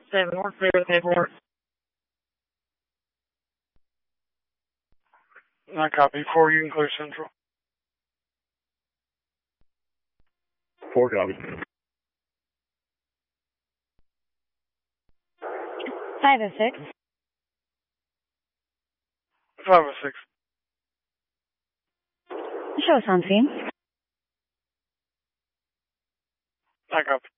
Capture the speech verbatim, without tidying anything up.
seven, work clear with paperwork. I copy. Four, you can clear Central. Four copy. Five oh six. Five oh six. Show us on scene. I copy.